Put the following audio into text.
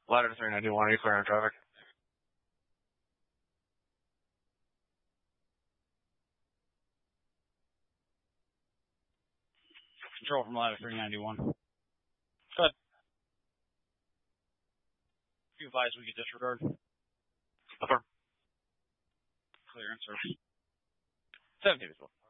Ladder 391, are you clear on traffic? Control from ladder 391. Go ahead. You advise we get disregard. Affirm. Clear answer. 17 as well.